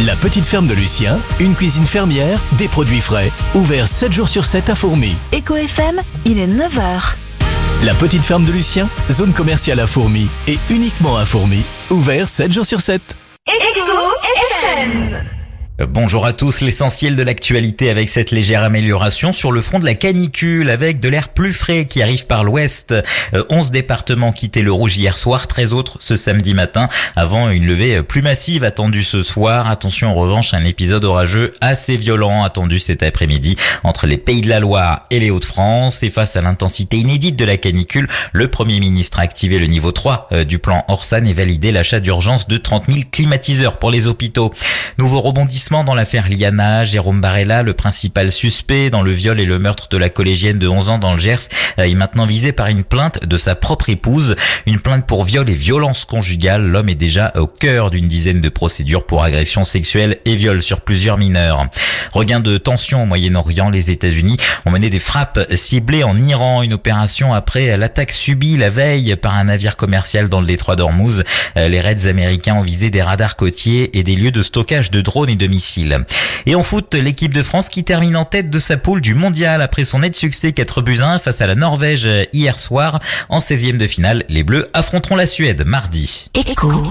La petite ferme de Lucien, une cuisine fermière, des produits frais, ouvert 7 jours sur 7 à Fourmies. Éco FM, il est 9h. La petite ferme de Lucien, zone commerciale à Fourmies et uniquement à Fourmies, ouvert 7 jours sur 7. Éco FM. Bonjour à tous, l'essentiel de l'actualité avec cette légère amélioration sur le front de la canicule avec de l'air plus frais qui arrive par l'ouest. 11 départements quittaient le rouge hier soir, 13 autres ce samedi matin avant une levée plus massive attendue ce soir. Attention en revanche, un épisode orageux assez violent attendu cet après-midi entre les Pays de la Loire et les Hauts-de-France. Et face à l'intensité inédite de la canicule, le Premier ministre a activé le niveau 3 du plan Orsan et validé l'achat d'urgence de 30 000 climatiseurs pour les hôpitaux. Nouveau rebondissement dans l'affaire Liana. Jérôme Barella, le principal suspect dans le viol et le meurtre de la collégienne de 11 ans dans le Gers, est maintenant visé par une plainte de sa propre épouse. Une plainte pour viol et violence conjugale. L'homme est déjà au cœur d'une dizaine de procédures pour agression sexuelle et viol sur plusieurs mineurs. Regain de tension au Moyen-Orient. Les États-Unis ont mené des frappes ciblées en Iran. Une opération après l'attaque subie la veille par un navire commercial dans le détroit d'Ormuz. Les raids américains ont visé des radars côtiers et des lieux de stockage de drones et de missiles. Et en foot, l'équipe de France qui termine en tête de sa poule du mondial après son net succès 4-1 face à la Norvège hier soir. En 16e de finale, les Bleus affronteront la Suède mardi. Éco.